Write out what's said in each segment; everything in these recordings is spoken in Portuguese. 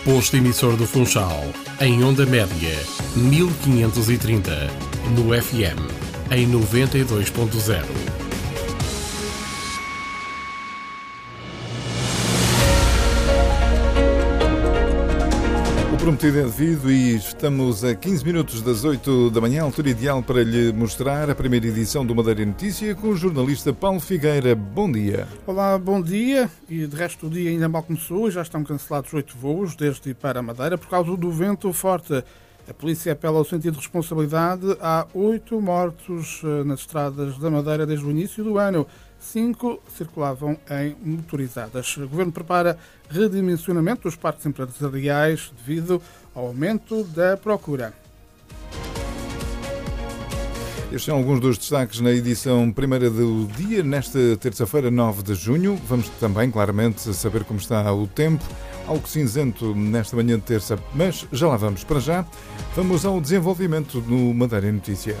Posto emissor do Funchal, em onda média, 1530, no FM, em 92.0. O prometido é devido e estamos a 15 minutos das 8 da manhã, altura ideal para lhe mostrar a primeira edição do Madeira Notícia com o jornalista Paulo Figueira. Bom dia. Olá, bom dia. E de resto o dia ainda mal começou e já estão cancelados 8 voos desde e para a Madeira por causa do vento forte. A polícia apela ao sentido de responsabilidade. Há 8 mortos nas estradas da Madeira desde o início do ano. 5 circulavam em motorizadas. O Governo prepara redimensionamento dos parques empresariais devido ao aumento da procura. Estes são alguns dos destaques na edição primeira do dia, nesta terça-feira, 9 de junho. Vamos também, claramente, saber como está o tempo. Algo cinzento nesta manhã de terça, mas já lá vamos. Para já, vamos ao desenvolvimento no Madeira Notícia.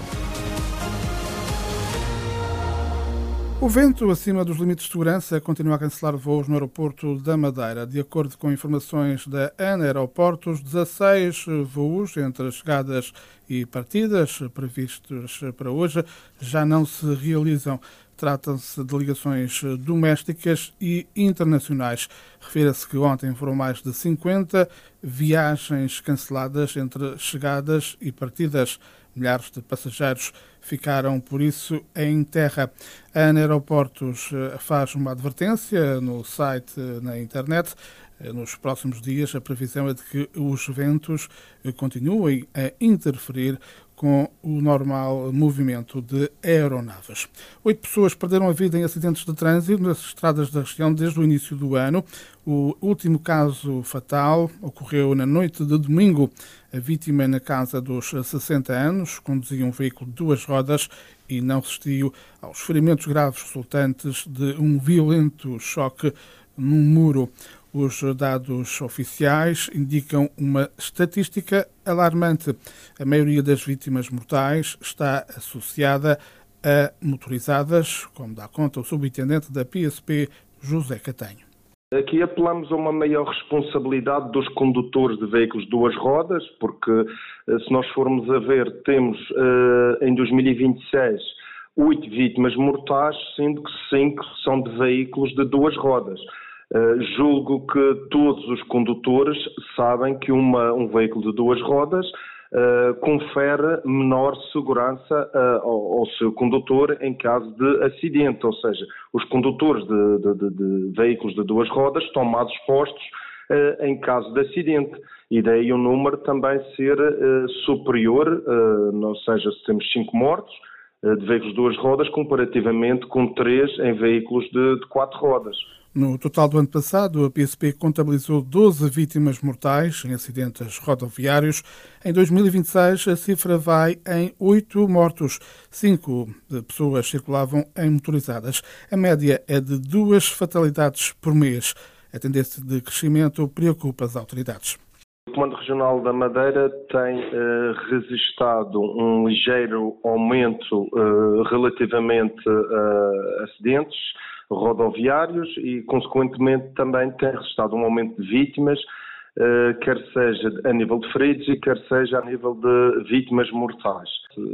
O vento acima dos limites de segurança continua a cancelar voos no aeroporto da Madeira. De acordo com informações da ANA Aeroportos, 16 voos entre chegadas e partidas previstos para hoje já não se realizam. Trata-se de ligações domésticas e internacionais. Refira-se que ontem foram mais de 50 viagens canceladas entre chegadas e partidas. Milhares de passageiros ficaram, por isso, em terra. A ANA Aeroportos faz uma advertência no site, na internet. Nos próximos dias, a previsão é de que os ventos continuem a interferir com o normal movimento de aeronaves. 8 pessoas perderam a vida em acidentes de trânsito nas estradas da região desde o início do ano. O último caso fatal ocorreu na noite de domingo. A vítima, na casa dos 60 anos, conduzia um veículo de 2 rodas e não resistiu aos ferimentos graves resultantes de um violento choque num muro. Os dados oficiais indicam uma estatística alarmante. A maioria das vítimas mortais está associada a motorizadas, como dá conta o subintendente da PSP, José Catanho. Aqui apelamos a uma maior responsabilidade dos condutores de veículos de 2 rodas, porque se nós formos a ver, temos em 2026 8 vítimas mortais, sendo que 5 são de veículos de 2 rodas. Julgo que todos os condutores sabem que um veículo de 2 rodas confere menor segurança ao seu condutor em caso de acidente, ou seja, os condutores de veículos de 2 rodas estão mais expostos em caso de acidente, e daí o número também ser superior, ou seja, se temos 5 mortos de veículos de 2 rodas comparativamente com 3 em veículos de 4 rodas. No total do ano passado, a PSP contabilizou 12 vítimas mortais em acidentes rodoviários. Em 2026, a cifra vai em 8 mortos. 5 pessoas circulavam em motorizadas. A média é de 2 fatalidades por mês. A tendência de crescimento preocupa as autoridades. O Comando Regional da Madeira tem registrado um ligeiro aumento relativamente a acidentes rodoviários e, consequentemente, também tem registrado um aumento de vítimas, quer seja a nível de feridos e quer seja a nível de vítimas mortais.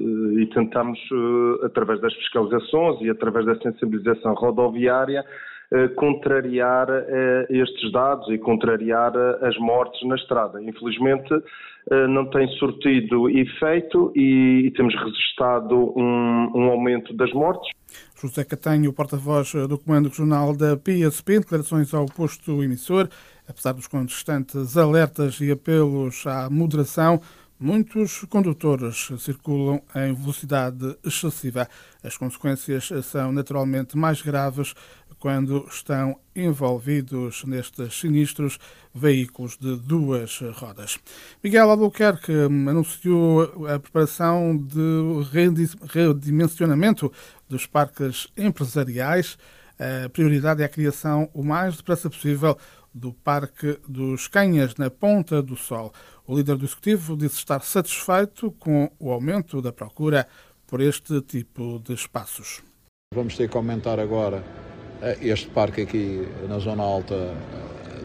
E tentamos, através das fiscalizações e através da sensibilização rodoviária, contrariar estes dados e contrariar as mortes na estrada. Infelizmente, não tem surtido efeito e temos registrado um aumento das mortes. José Catanho, porta-voz do Comando Regional da PSP, em declarações ao posto emissor. Apesar dos constantes alertas e apelos à moderação, muitos condutores circulam em velocidade excessiva. As consequências são naturalmente mais graves quando estão envolvidos nestes sinistros veículos de 2 rodas. Miguel Albuquerque anunciou a preparação de redimensionamento dos parques empresariais. A prioridade é a criação o mais depressa possível do Parque dos Canhas, na Ponta do Sol. O líder do Executivo disse estar satisfeito com o aumento da procura por este tipo de espaços. Vamos ter que aumentar agora este parque aqui na Zona Alta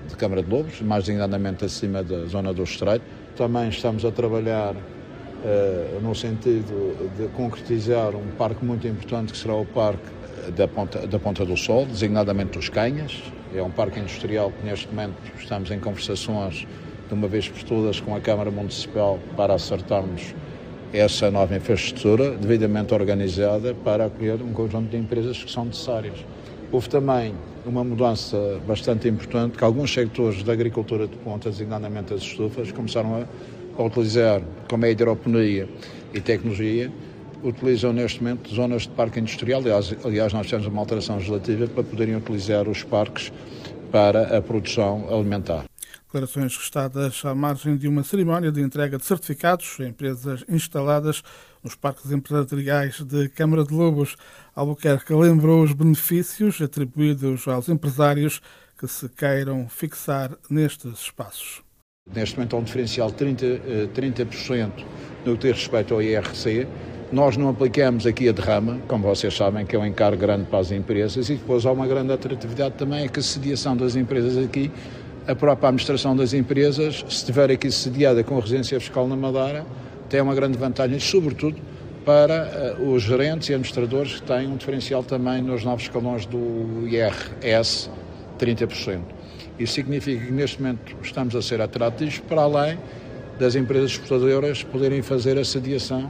de Câmara de Lobos, mais designadamente acima da zona do Estreito. Também estamos a trabalhar no sentido de concretizar um parque muito importante, que será o parque da Ponta do Sol, designadamente dos Canhas. É um parque industrial que neste momento estamos em conversações de uma vez por todas com a Câmara Municipal para acertarmos essa nova infraestrutura devidamente organizada para acolher um conjunto de empresas que são necessárias. Houve também uma mudança bastante importante, que alguns sectores da agricultura de ponta, designadamente as estufas, começaram a utilizar, como é a hidroponia e tecnologia, utilizam neste momento zonas de parque industrial. Aliás, nós temos uma alteração legislativa para poderem utilizar os parques para a produção alimentar. Declarações restadas à margem de uma cerimónia de entrega de certificados a empresas instaladas nos parques empresariais de Câmara de Lobos. Albuquerque lembrou os benefícios atribuídos aos empresários que se queiram fixar nestes espaços. Neste momento há um diferencial de 30% no que diz respeito ao IRC. Nós não aplicamos aqui a derrama, como vocês sabem, que é um encargo grande para as empresas, e depois há uma grande atratividade também, é que a sediação das empresas aqui, a própria administração das empresas, se estiver aqui sediada com residência fiscal na Madeira, tem uma grande vantagem, sobretudo para os gerentes e administradores que têm um diferencial também nos novos escalões do IRS, 30%. Isso significa que neste momento estamos a ser atrativos para além das empresas exportadoras poderem fazer a sediação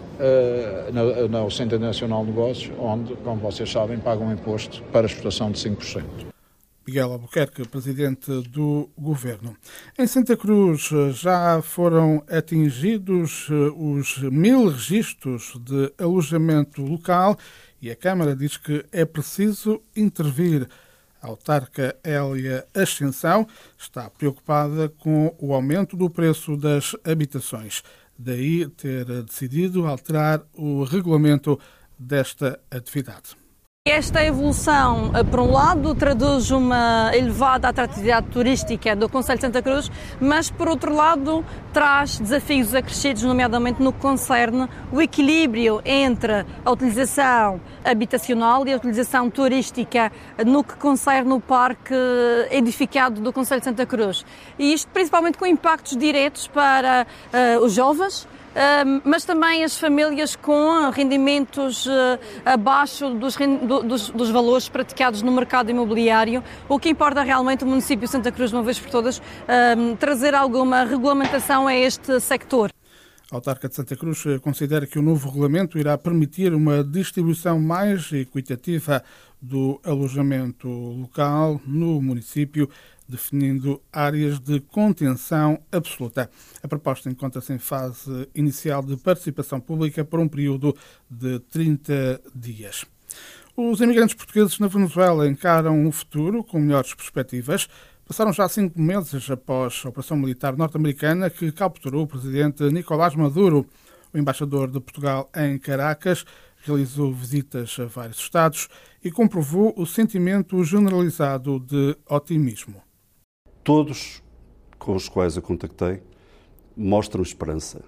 no Centro Nacional de Negócios, onde, como vocês sabem, pagam um imposto para exportação de 5%. Miguel Albuquerque, presidente do Governo. Em Santa Cruz já foram atingidos os 1000 registros de alojamento local e a Câmara diz que é preciso intervir. A autarca Hélia Ascensão está preocupada com o aumento do preço das habitações. Daí ter decidido alterar o regulamento desta atividade. Esta evolução, por um lado, traduz uma elevada atratividade turística do Concelho de Santa Cruz, mas, por outro lado, traz desafios acrescidos, nomeadamente no que concerne o equilíbrio entre a utilização habitacional e a utilização turística no que concerne o parque edificado do Concelho de Santa Cruz. E isto principalmente com impactos diretos para os jovens, mas também as famílias com rendimentos abaixo dos valores praticados no mercado imobiliário. O que importa realmente o município de Santa Cruz, uma vez por todas, trazer alguma regulamentação a este sector. A autarca de Santa Cruz considera que o novo regulamento irá permitir uma distribuição mais equitativa do alojamento local no município, definindo áreas de contenção absoluta. A proposta encontra-se em fase inicial de participação pública por um período de 30 dias. Os imigrantes portugueses na Venezuela encaram um futuro com melhores perspectivas. Passaram já 5 meses após a operação militar norte-americana que capturou o presidente Nicolás Maduro. O embaixador de Portugal em Caracas realizou visitas a vários estados e comprovou o sentimento generalizado de otimismo. Todos com os quais eu contactei mostram esperança,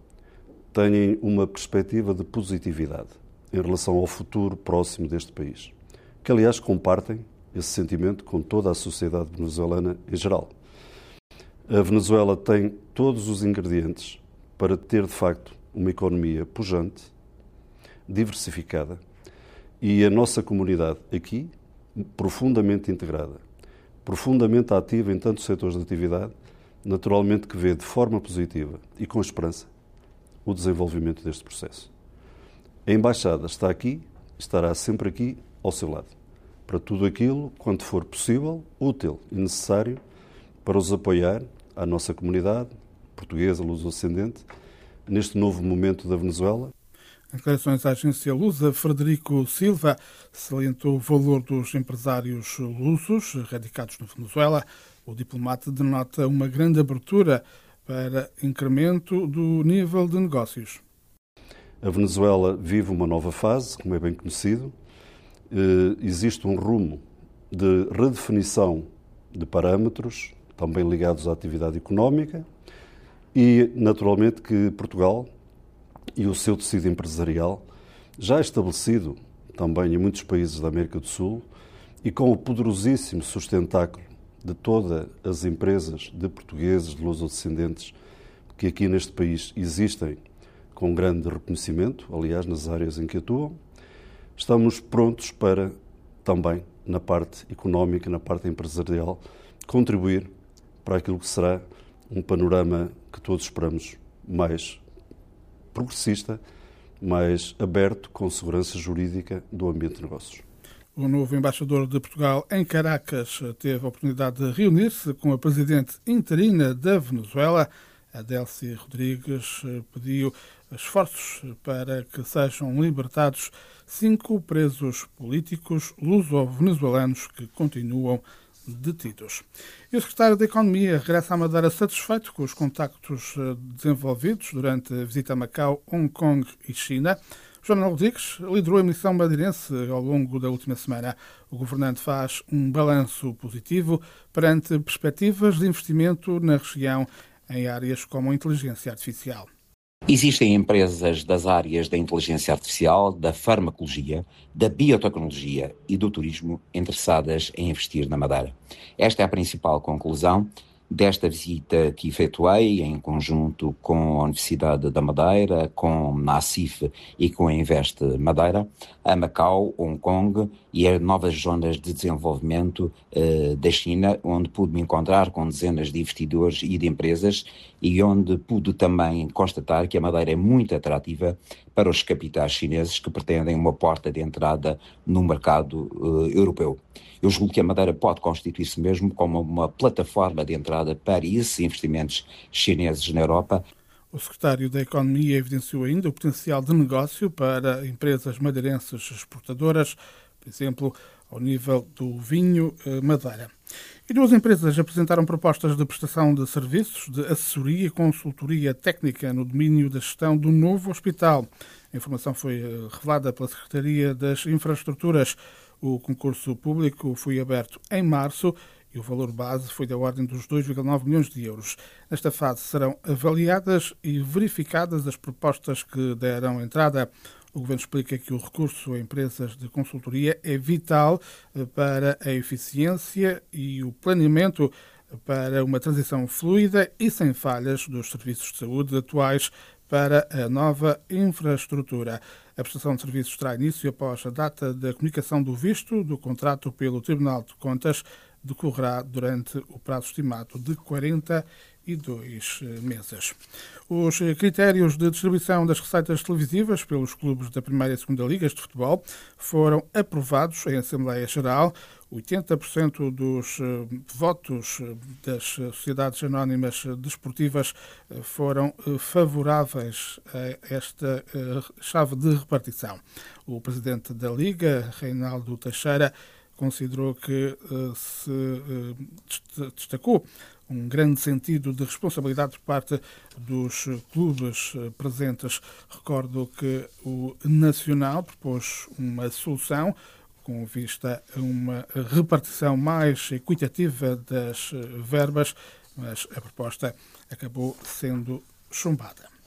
têm uma perspectiva de positividade em relação ao futuro próximo deste país, que aliás compartem esse sentimento com toda a sociedade venezuelana em geral. A Venezuela tem todos os ingredientes para ter de facto uma economia pujante, diversificada, e a nossa comunidade aqui profundamente integrada, profundamente ativa em tantos setores de atividade, naturalmente que vê de forma positiva e com esperança o desenvolvimento deste processo. A Embaixada está aqui, estará sempre aqui ao seu lado, para tudo aquilo, quanto for possível, útil e necessário para os apoiar, a nossa comunidade portuguesa, luso-ascendente, neste novo momento da Venezuela. Em declarações à agência Lusa, Frederico Silva salientou o valor dos empresários lusos radicados na Venezuela. O diplomata denota uma grande abertura para incremento do nível de negócios. A Venezuela vive uma nova fase, como é bem conhecido. Existe um rumo de redefinição de parâmetros, também ligados à atividade económica, e, naturalmente, que Portugal e o seu tecido empresarial, já estabelecido também em muitos países da América do Sul e com o poderosíssimo sustentáculo de todas as empresas de portugueses, de lusodescendentes, que aqui neste país existem com grande reconhecimento, aliás, nas áreas em que atuam. Estamos prontos para, também, na parte económica, na parte empresarial, contribuir para aquilo que será um panorama que todos esperamos mais progressista, mais aberto, com segurança jurídica do ambiente de negócios. O novo embaixador de Portugal em Caracas teve a oportunidade de reunir-se com a presidente interina da Venezuela. Adélcio Rodrigues pediu esforços para que sejam libertados 5 presos políticos luso-venezuelanos que continuam detidos. E o secretário da Economia regressa à Madeira satisfeito com os contactos desenvolvidos durante a visita a Macau, Hong Kong e China. João Manuel Rodrigues liderou a missão madeirense ao longo da última semana. O governante faz um balanço positivo perante perspectivas de investimento na região em áreas como a inteligência artificial. Existem empresas das áreas da inteligência artificial, da farmacologia, da biotecnologia e do turismo interessadas em investir na Madeira. Esta é a principal conclusão desta visita que efetuei em conjunto com a Universidade da Madeira, com a ACIF e com a Invest Madeira, a Macau, Hong Kong e as novas zonas de desenvolvimento da China, onde pude me encontrar com dezenas de investidores e de empresas e onde pude também constatar que a Madeira é muito atrativa para os capitais chineses que pretendem uma porta de entrada no mercado europeu. Eu julgo que a Madeira pode constituir-se mesmo como uma plataforma de entrada para esses investimentos chineses na Europa. O secretário da Economia evidenciou ainda o potencial de negócio para empresas madeirenses exportadoras, por exemplo, ao nível do vinho Madeira. E 2 empresas apresentaram propostas de prestação de serviços de assessoria e consultoria técnica no domínio da gestão do novo hospital. A informação foi revelada pela Secretaria das Infraestruturas. O concurso público foi aberto em março e o valor base foi da ordem dos 2,9 milhões de euros. Nesta fase serão avaliadas e verificadas as propostas que deram entrada. O Governo explica que o recurso a empresas de consultoria é vital para a eficiência e o planeamento para uma transição fluida e sem falhas dos serviços de saúde atuais para a nova infraestrutura. A prestação de serviços terá início após a data da comunicação do visto do contrato pelo Tribunal de Contas, decorrerá durante o prazo estimado de 42 meses. Os critérios de distribuição das receitas televisivas pelos clubes da Primeira e Segunda Ligas de Futebol foram aprovados em Assembleia Geral. 80% dos votos das sociedades anónimas desportivas foram favoráveis a esta chave de repartição. O presidente da Liga, Reinaldo Teixeira, considerou que se destacou um grande sentido de responsabilidade por parte dos clubes presentes. Recordo que o Nacional propôs uma solução com vista a uma repartição mais equitativa das verbas, mas a proposta acabou sendo chumbada.